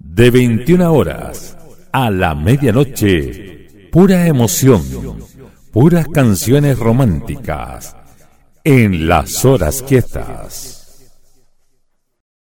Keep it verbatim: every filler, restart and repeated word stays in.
De veintiuna horas a la medianoche, pura emoción, puras canciones románticas en Las Horas Quietas.